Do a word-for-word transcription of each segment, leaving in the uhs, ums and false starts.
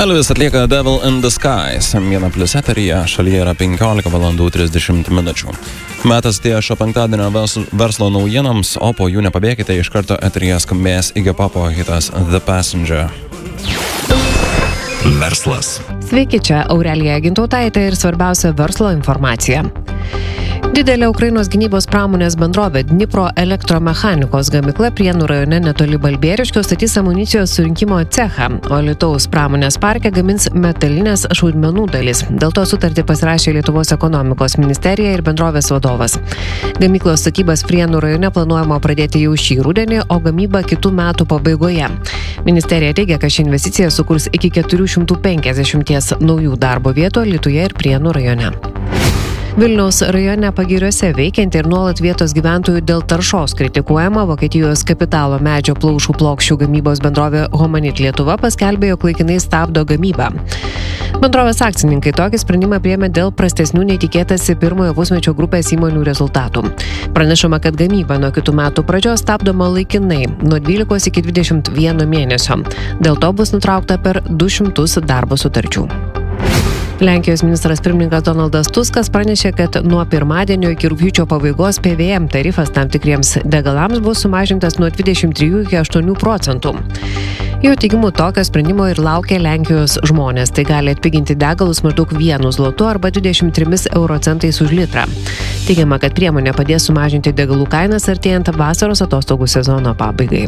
Elvis atlieka Devil in the Skies. Viena plius eteryje, šalyje yra penkiolika valandų trisdešimt minučių. Metas tiešo penktadienio verslo naujienams, o po jų nepabėkite, iš karto eteryje skambės Iggy Popo hitas The Passenger. Verslas. Sveiki, čia Aurelija Gintautaitė ir svarbiausia verslo informacija. Didelė Ukrainos gynybos pramonės bendrovė Dnipro elektromechanikos gamykla Prienų rajone netoli Balbieriškio statys amunicijos surinkimo cechą, o Alytaus pramonės parke gamins metalinės šaudmenų dalis. Dėl to sutartį pasirašė Lietuvos ekonomikos ministerija ir bendrovės vadovas. Gamyklos statybas Prienų rajone planuojama pradėti jau šį rudenį, o gamyba kitų metų pabaigoje. Ministerija teigia, kad ši investicija sukurs iki keturių šimtų penkiasdešimties naujų darbo vietų Alytuje ir Prienų rajone. Vilniaus rajone Pagiriuose veikianti ir nuolat vietos gyventojų dėl taršos kritikuojama Vokietijos kapitalo medžio plaušų plokščių gamybos bendrovė Homanit Lietuva paskelbė, jog laikinai stabdo gamybą. Bendrovės akcininkai tokį sprendimą priėmė dėl prastesnių nei tikėtasi pirmojo pusmečio grupės įmonių rezultatų. Pranešama, kad gamyba nuo kitų metų pradžios stabdoma laikinai nuo dvylikos iki dvidešimt vieno mėnesio. Dėl to bus nutraukta per du šimtus darbo sutarčių. Lenkijos ministras pirmininkas Donaldas Tuskas pranešė, kad nuo pirmadienio iki rugpjūčio pabaigos P V M tarifas tam tikriems degalams bus sumažintas nuo dvidešimt trijų iki aštuonių procentų. Jo teigimu, tokio sprendimo ir laukia Lenkijos žmonės. Tai gali atpiginti degalus maždaug vienu zlotu arba dvidešimt trimis euro centais už litrą. Teigiama, kad priemonė padės sumažinti degalų kainas artėjant vasaros atostogų sezono pabaigai.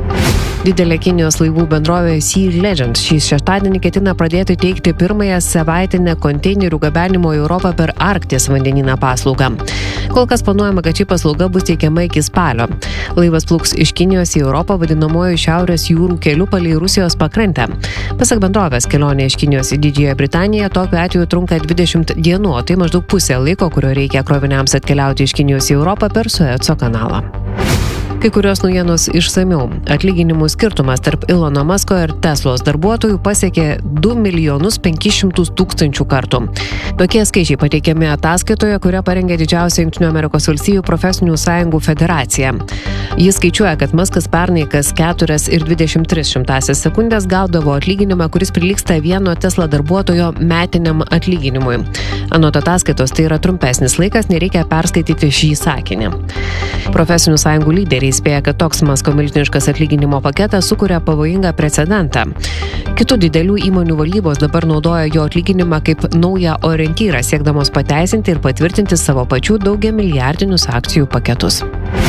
Didelė Kinijos laivų bendrovė Sea Legend šį šeštadienį ketina pradėti teikti pirmąją savaitinę konteinerių gabenimo į Europą per Arkties vandenyną paslaugą. Kol kas planuojama, kad ši paslauga bus teikiama iki spalio. Laivas plauks iš Kinijos į Europą vadinamoju Šiaurės jūrų keliu palei Rusijos pakrantę. Pasak bendrovės, kelionė iš Kinijos į Didžiąją Britaniją tokiu atveju trunka dvidešimt dienų, o tai maždaug pusė laiko, kurio reikia kroviniams atkeliauti iš Kinijos į Europą per Sueco kanalą. Kai kurios naujienos išsamiau. Atlyginimų skirtumas tarp Elono Musko ir Teslos darbuotojų pasiekė du milijonus penkis šimtus tūkstančių kartų. Tokie skaičiai pateikiami ataskaitoje, kurią parengė didžiausia Jungtinių Amerikos valstijų profesinių sąjungų federacija. Jis skaičiuoja, kad Muskas pernai kas keturias ir dvidešimt tris šimtąsias sekundės gaudavo atlyginimą, kuris prilygsta vieno Tesla darbuotojo metiniam atlyginimui. Anot ataskaitos, tai yra trumpesnis laikas, nereikia perskaityti šį sakinį. Profesinių sąjungų lyderiai įspėja, kad toks Musko milžiniškas atlyginimo paketas sukuria pavojingą precedentą. Kitų didelių įmonių valdybos dabar naudoja jo atlyginimą kaip naują orientyrą, siekdamos pateisinti ir patvirtinti savo pačių daugiamilijardinius akcijų paketus.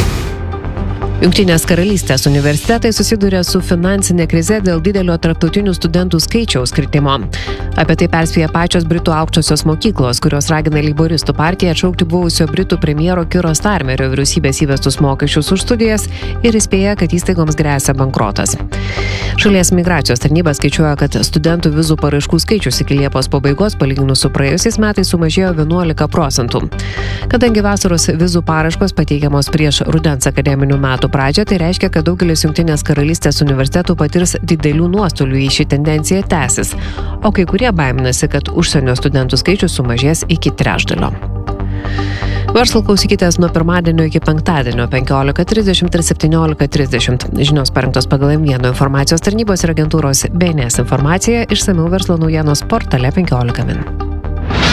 Jungtinės karalystės universitetai susiduria su finansinė krize dėl didelio tarptautinių studentų skaičiaus kritimo. Apie tai perspėja pačios Britų aukštosios mokyklos, kurios ragina Leiboristų partiją atšaukti buvusio Britų premjero Kiro Starmerio vyriausybės įvestus mokesčius už studijas ir įspėja, kad įstaigoms gresia bankrotas. Šalies migracijos tarnyba skaičiuoja, kad studentų vizų paraiškų skaičius iki Liepos pabaigos palyginus su praėjusiais metais sumažėjo vienuolika procentų. Kadangi vasaros vizų paraiškos pateikiamos prieš rudens akademinių metų pradžią, tai reiškia, kad daugelis Jungtinės karalystės universitetų patirs didelių nuostolių, jei ši tendencija tęsis, o kai kurie baiminasi, kad užsienio studentų skaičius sumažės iki trečdalio. Verslo klausykitės nuo pirmadienio iki penktadienio penkiolika trisdešimt ir septyniolika trisdešimt. Žinios parengtos pagal M vienas informacijos tarnybos ir agentūros B N S informaciją, išsamiau verslo naujienos portale penkiolika min.